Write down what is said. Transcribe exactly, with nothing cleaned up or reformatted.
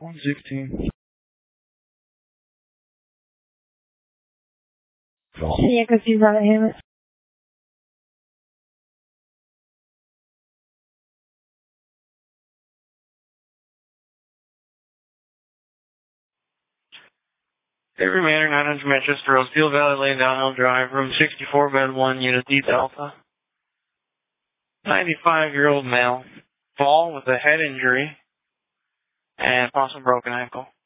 one sixteen. Yeah, because he's out of him. Every Manor, nine hundred Manchester Road, Steel Valley Lane, Downhill Drive, room sixty-four, bed one, unit D Delta. ninety-five-year-old male, fall with a head injury and possible broken ankle.